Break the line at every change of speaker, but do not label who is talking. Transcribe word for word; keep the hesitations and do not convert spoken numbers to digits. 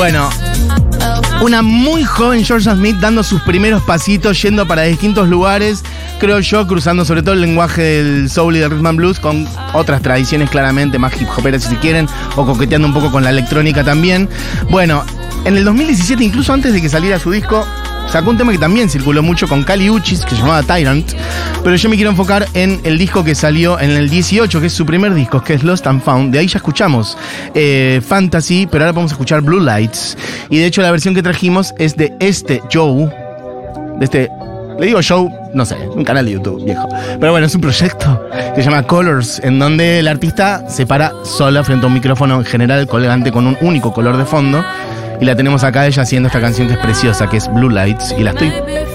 Bueno, una muy joven Georgia Smith dando sus primeros pasitos, yendo para distintos lugares, creo yo, cruzando sobre todo el lenguaje del soul y del rhythm and blues con otras tradiciones claramente más hip hoperas si quieren, o coqueteando un poco con la electrónica también. Bueno, en el dos mil diecisiete, incluso antes de que saliera su disco, sacó un tema que también circuló mucho con Kali Uchis, que se llamaba Tyrant, pero yo me quiero enfocar en el disco que salió en el dieciocho, que es su primer disco, que es Lost and Found. De ahí ya escuchamos eh, Fantasy, pero ahora vamos a escuchar Blue Lights. Y de hecho la versión que trajimos es de este Joe, de este, le digo show, no sé, un canal de YouTube viejo. Pero bueno, es un proyecto que se llama Colors, en donde el artista se para sola frente a un micrófono en general colgante con un único color de fondo. Y la tenemos acá ella haciendo esta canción que es preciosa, que es Blue Lights, y la estoy